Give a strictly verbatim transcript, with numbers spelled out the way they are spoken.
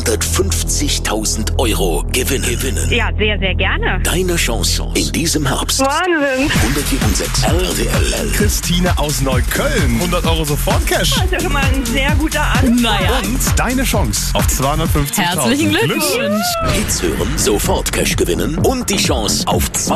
hundertfünfzigtausend Euro gewinnen. gewinnen. Ja, sehr, sehr gerne. Deine Chance in diesem Herbst. Wahnsinn. hundertvier Komma sechs R T L. Christine aus Neukölln. hundert Euro Sofort-Cash. Das ist ja schon mal ein sehr guter Anfang. Naja. Und deine Chance auf zweihundertfünfzigtausend. Herzlichen Glückwunsch. Hits hören, sofort Cash gewinnen und die Chance auf